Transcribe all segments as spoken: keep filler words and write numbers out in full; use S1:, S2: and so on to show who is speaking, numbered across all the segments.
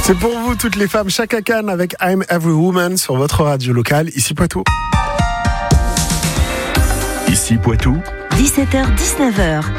S1: C'est pour vous, toutes les femmes, Chaka Khan avec I'm Every Woman sur votre radio locale, ici Poitou.
S2: Ici Poitou.
S3: dix-sept heures dix-neuf heures.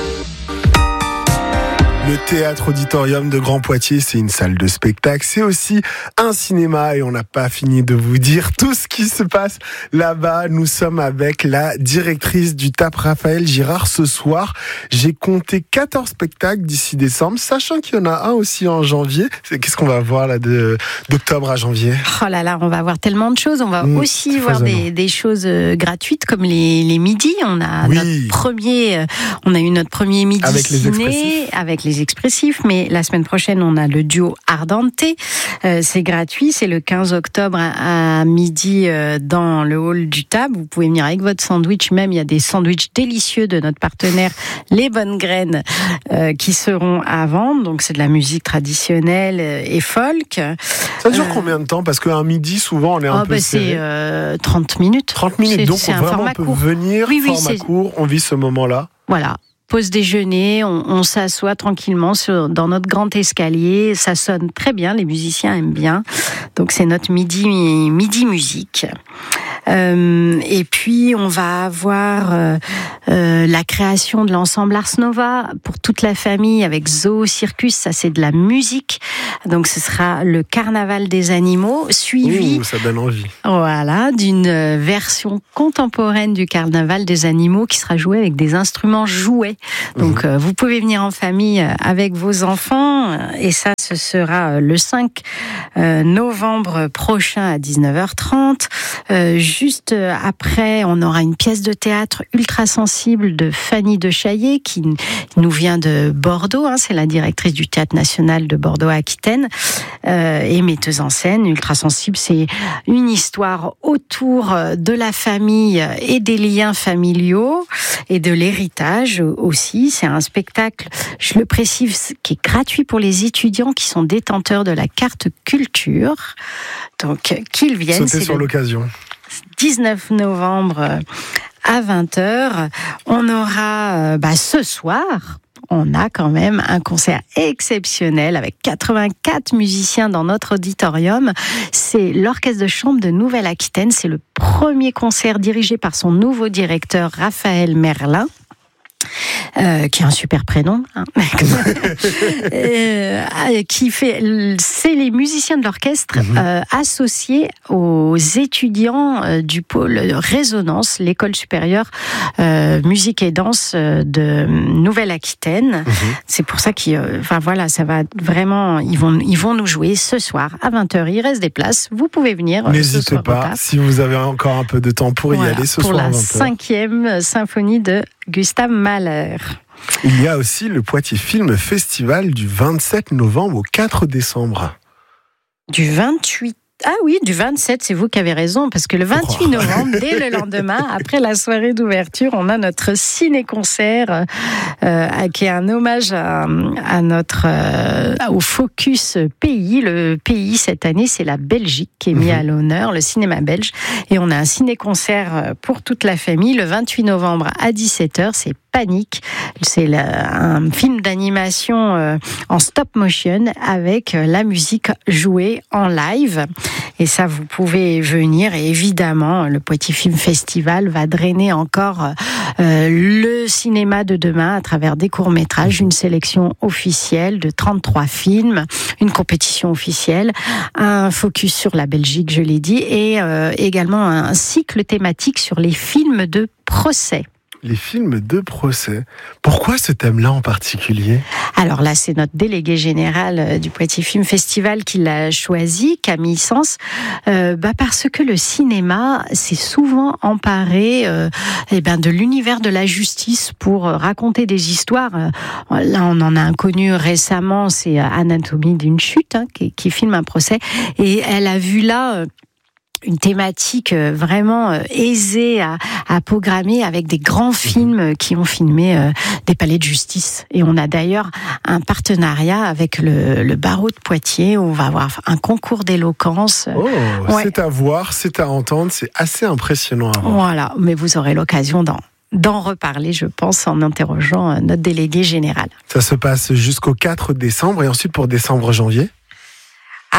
S1: Le théâtre auditorium de Grand Poitiers, c'est une salle de spectacle, c'est aussi un cinéma et on n'a pas fini de vous dire tout ce qui se passe là-bas. Nous sommes avec la directrice du T A P, Raphaël Girard, ce soir. J'ai compté quatorze spectacles d'ici décembre, sachant qu'il y en a un aussi en janvier. Qu'est-ce qu'on va voir là de, d'octobre à janvier?
S4: Oh là là, on va voir tellement de choses. On va mmh, aussi voir des, des choses gratuites comme les, les midis. On a oui. notre premier, on a eu notre premier midi
S1: avec
S4: ciné
S1: les expressifs.
S4: avec les expressifs, mais la semaine prochaine on a le duo Ardente. Euh, c'est gratuit, c'est le quinze octobre à, à midi euh, dans le hall du T A B. Vous pouvez venir avec votre sandwich, même il y a des sandwichs délicieux de notre partenaire Les Bonnes Graines euh, qui seront à vendre. Donc c'est de la musique traditionnelle et folk.
S1: Ça dure euh, combien de temps? Parce qu'un midi souvent on est un
S4: oh
S1: peu
S4: bah
S1: serré.
S4: C'est euh, trente minutes.
S1: trente minutes,
S4: c'est,
S1: donc
S4: c'est
S1: on,
S4: un
S1: vraiment,
S4: format
S1: on peut
S4: court.
S1: venir,
S4: oui, oui,
S1: format
S4: c'est...
S1: court, on vit ce moment-là.
S4: Voilà. Pause déjeuner, on, on s'assoit tranquillement sur, dans notre grand escalier. Ça sonne très bien, les musiciens aiment bien. Donc c'est notre midi, midi musique. Euh, et puis on va avoir euh, euh, la création de l'ensemble Ars Nova pour toute la famille avec Zoo Circus. Ça c'est de la musique. Donc ce sera le carnaval des animaux suivi.
S1: Ouh, ça donne envie.
S4: Voilà, d'une version contemporaine du carnaval des animaux qui sera jouée avec des instruments jouets. Donc, mmh. euh, vous pouvez venir en famille avec vos enfants. Et ça, ce sera le cinq novembre prochain à dix-neuf heures trente. Euh, juste après, on aura une pièce de théâtre ultra sensible de Fanny de Chaillet, qui nous vient de Bordeaux. Hein, c'est la directrice du Théâtre National de Bordeaux-Aquitaine euh, et metteuse en scène. Ultra sensible, c'est une histoire autour de la famille et des liens familiaux et de l'héritage aussi. C'est un spectacle, je le précise, qui est gratuit pour les étudiants qui sont détenteurs de la carte culture. Donc, qu'ils viennent.
S1: Sautez sur l'occasion.
S4: dix-neuf novembre à vingt heures. On aura bah, ce soir... on a quand même un concert exceptionnel avec quatre-vingt-quatre musiciens dans notre auditorium. C'est l'Orchestre de chambre de Nouvelle-Aquitaine. C'est le premier concert dirigé par son nouveau directeur, Raphaël Merlin. Euh, qui a un super prénom, hein. euh, qui fait, c'est les musiciens de l'orchestre mmh. euh, associés aux étudiants euh, du pôle Résonance, l'école supérieure euh, musique et danse de Nouvelle-Aquitaine. Mmh. C'est pour ça qu'ils, enfin euh, voilà, ça va vraiment, ils vont, ils vont nous jouer ce soir à vingt heures. Il reste des places, vous pouvez venir.
S1: N'hésitez pas, si vous avez encore un peu de temps pour voilà, y aller ce
S4: pour
S1: soir à
S4: la
S1: vingt heures.
S4: cinquième symphonie de Gustave Mahler.
S1: Il y a aussi le Poitiers Film Festival du vingt-sept novembre au quatre décembre.
S4: Du vingt-huit. Ah oui, du vingt-sept, c'est vous qui avez raison, parce que le vingt-huit novembre, dès le lendemain, après la soirée d'ouverture, on a notre ciné-concert, euh, qui est un hommage à, à notre, euh, au Focus Pays. Le pays, cette année, c'est la Belgique qui est mis mmh. à l'honneur, le cinéma belge. Et on a un ciné-concert pour toute la famille, le vingt-huit novembre à dix-sept heures, c'est Panique. C'est la, un film d'animation euh, en stop motion avec la musique jouée en live. Et ça, vous pouvez venir. Et évidemment, le Poitiers Film Festival va drainer encore euh, le cinéma de demain à travers des courts-métrages, une sélection officielle de trente-trois films, une compétition officielle, un focus sur la Belgique, je l'ai dit, et euh, également un cycle thématique sur les films de procès.
S1: Les films de procès. Pourquoi ce thème-là en particulier ?
S4: Alors là, c'est notre délégué général du Poitiers Film Festival qui l'a choisi, Camille Sens, euh, bah parce que le cinéma s'est souvent emparé euh, eh ben de l'univers de la justice pour raconter des histoires. Là, on en a un connu récemment, c'est Anatomie d'une chute, hein, qui, qui filme un procès, et elle a vu là... Euh, une thématique vraiment aisée à, à programmer avec des grands films qui ont filmé euh, des palais de justice. Et on a d'ailleurs un partenariat avec le, le barreau de Poitiers où on va avoir un concours d'éloquence.
S1: Oh, ouais. C'est à voir, c'est à entendre, c'est assez impressionnant à voir.
S4: Voilà, mais vous aurez l'occasion d'en d'en reparler, je pense, en interrogeant notre délégué général.
S1: Ça se passe jusqu'au quatre décembre et ensuite pour décembre-janvier ?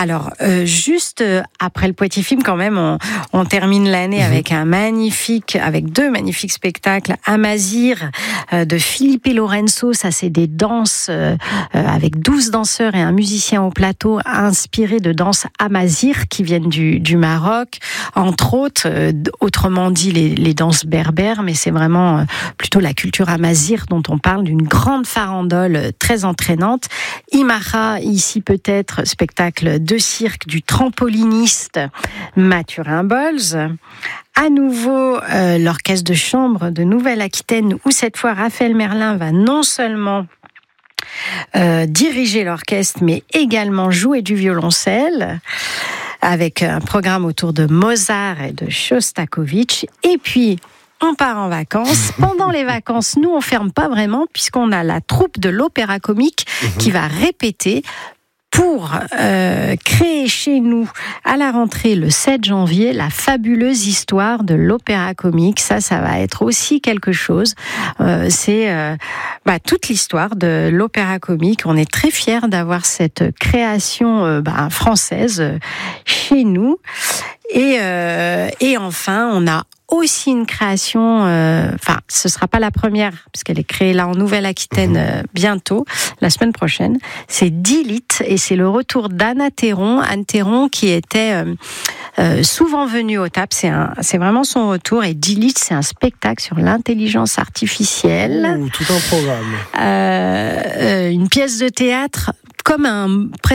S4: Alors, euh, juste après le Poitiers Film, quand même, on, on termine l'année mmh. avec un magnifique, avec deux magnifiques spectacles. Amazir euh, de Philippe et Lorenzo, ça c'est des danses euh, avec douze danseurs et un musicien au plateau, inspirés de danses Amazir qui viennent du, du Maroc, entre autres, euh, autrement dit les, les danses berbères, mais c'est vraiment euh, plutôt la culture Amazir dont on parle, d'une grande farandole très entraînante. Imara, ici peut-être, spectacle de cirque du trampoliniste Mathurin Bolz. À nouveau, euh, l'orchestre de chambre de Nouvelle-Aquitaine, où cette fois Raphaël Merlin va non seulement euh, diriger l'orchestre, mais également jouer du violoncelle, avec un programme autour de Mozart et de Shostakovich. Et puis, on part en vacances. Pendant les vacances, nous, on ferme pas vraiment, puisqu'on a la troupe de l'Opéra Comique qui va répéter pour euh, créer chez nous, à la rentrée, le sept janvier, la fabuleuse histoire de l'Opéra Comique. Ça, ça va être aussi quelque chose. Euh, c'est euh, bah, toute l'histoire de l'Opéra Comique. On est très fiers d'avoir cette création euh, bah, française euh, chez nous. Et, euh, et enfin, on a aussi une création, euh, enfin, ce sera pas la première, parce qu'elle est créée là en Nouvelle-Aquitaine euh, bientôt, la semaine prochaine. C'est Dilith, et c'est le retour d'Anna Théron. Anne Théron qui était euh, euh, souvent venue au T A P, c'est, un, c'est vraiment son retour. Et Dilith, c'est un spectacle sur l'intelligence artificielle.
S1: Ouh, tout un programme.
S4: Euh, euh, une pièce de théâtre comme un